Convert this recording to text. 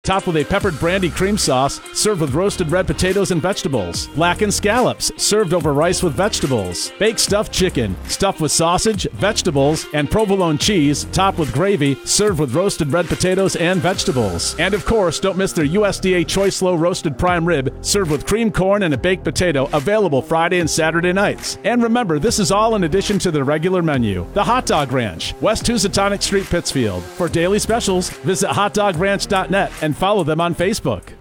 Topped with a peppered brandy cream sauce, served with roasted red potatoes and vegetables. Blackened scallops, served over rice with vegetables. Baked stuffed chicken, stuffed with sausage, vegetables, and provolone cheese, topped with gravy, served with roasted red potatoes and vegetables. And of course, don't miss their USDA Choice Low roasted prime rib, served with creamed corn and a baked potato, available Friday and Saturday nights. And remember, this is all in addition to the regular menu. The Hot Dog Ranch, West Housatonic Street, Pittsfield. For daily specials, visit hotdogranch.net and follow them on Facebook.